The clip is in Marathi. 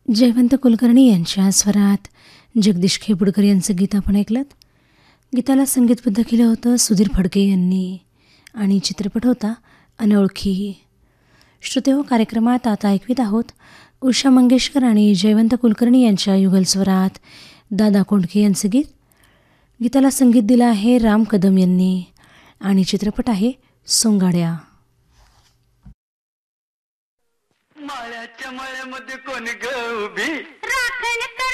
जयवंत कुलकर्णी यांच्या स्वरात जगदीश खेपुडकर यांचं गीत आपण ऐकलं. गीताला संगीतबद्ध केलं होतं सुधीर फडके यांनी आणि चित्रपट होता अनोळखी. श्रोतेहो, कार्यक्रमात आता ऐकवीत आहोत उषा मंगेशकर आणि जयवंत कुलकर्णी यांच्या युगल स्वरात दादा कोंडके यांचं गीत. गीताला संगीत दिलं आहे राम कदम यांनी आणि चित्रपट आहे सोंगाड्या. माळ्याच्या मळ्यामध्ये कोण ग उभी